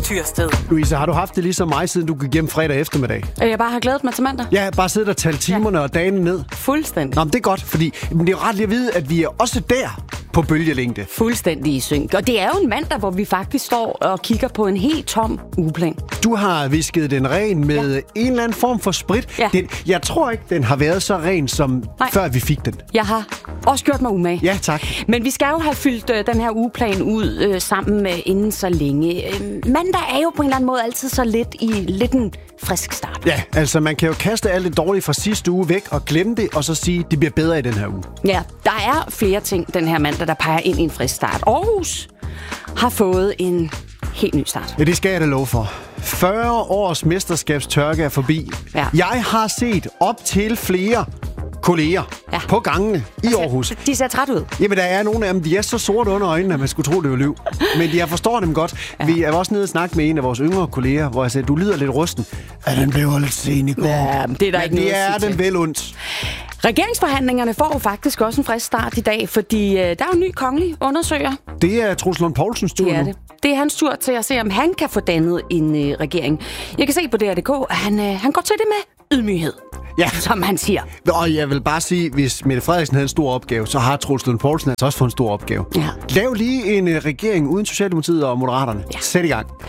Tyrsted. Louise, har du haft det ligesom mig, siden du gik hjem fredag eftermiddag? Jeg bare har glædet mig til mandag. Ja, bare siddet og talt timerne og dagene ned. Fuldstændig. Nå, men det er godt, fordi det er jo ret lige at vide, at vi er også der på bølgelængde. Fuldstændig i synk. Og det er jo en mandag, hvor vi faktisk står og kigger på en helt tom ugeplan. Du har visket den ren med en eller anden form for sprit. Ja. Jeg tror ikke, den har været så ren, som før vi fik den. Jeg har også gjort mig umage. Ja, tak. Men vi skal jo have fyldt den her ugeplan ud sammen inden så længe. Mandag er jo på en eller anden måde altid så lidt en frisk start. Ja, altså man kan jo kaste alt det dårlige fra sidste uge væk og glemme det, og så sige, at det bliver bedre i den her uge. Ja, der er flere ting den her mandag, der peger ind i en frisk start. Aarhus har fået en helt ny start. Ja, det skal jeg da love for. 40 års mesterskabstørke er forbi. Ja. Jeg har set op til flere kolleger på gangene i Aarhus. De ser træt ud. Jamen, der er nogle af dem, de er så sorte under øjnene, at man skulle tro, det var løv. Men jeg forstår dem godt. Ja. Vi er også nede og snakke med en af vores yngre kolleger, hvor jeg sagde, du lyder lidt rusten. Ja, den blev lidt sen i går. Ja, det er der ikke noget det at er sige den vel ondt. Regeringsforhandlingerne får jo faktisk også en frisk start i dag, fordi der er jo en ny kongelig undersøger. Det er Troels Lund Poulsens tur nu. Det er hans tur til at se, om han kan få dannet en regering. Jeg kan se på DR.dk, at han går til det med ydmyghed. Ja. Som han siger. Og jeg vil bare sige, hvis Mette Frederiksen havde en stor opgave, så har Troels Lund Poulsen altså også fået en stor opgave. Ja. Lav lige en regering uden Socialdemokratiet og Moderaterne. Ja. Sæt i gang.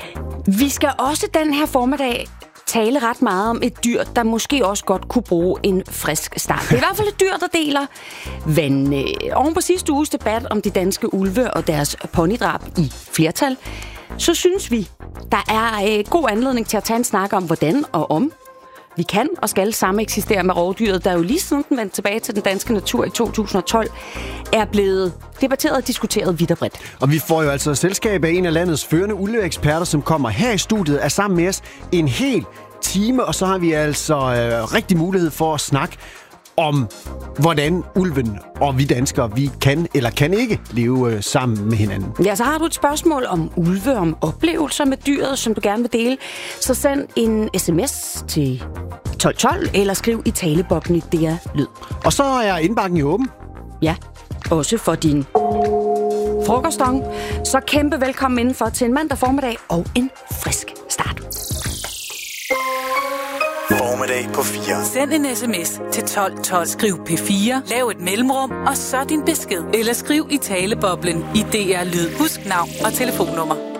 Vi skal også den her formiddag tale ret meget om et dyr, der måske også godt kunne bruge en frisk start. Det er i hvert fald et dyr, der deler vand. Oven på sidste uges debat om de danske ulve og deres ponydrab i flertal, så synes vi, der er god anledning til at tage en snak om, hvordan og om vi kan og skal sameksistere med rovdyret, der jo lige siden den vendte tilbage til den danske natur i 2012, er blevet debatteret og diskuteret vidt og bredt. Og vi får jo altså selskab af en af landets førende ulveeksperter, som kommer her i studiet, er sammen med os en hel time, og så har vi altså rigtig mulighed for at snakke om, hvordan ulven og vi danskere, vi kan eller kan ikke leve sammen med hinanden. Ja, så har du et spørgsmål om ulve, om oplevelser med dyret, som du gerne vil dele, så send en sms til 1212, eller skriv i taleboblen i DR Lyd. Og så er indbakken i åben. Ja, også for din frokostong. Så kæmpe velkommen indenfor til en mandag formiddag og en frisk start. Formiddag på 4. Send en sms til 1212. Skriv P4, lav et mellemrum, og så din besked. Eller skriv i taleboblen i DR Lyd. Husk navn og telefonnummer.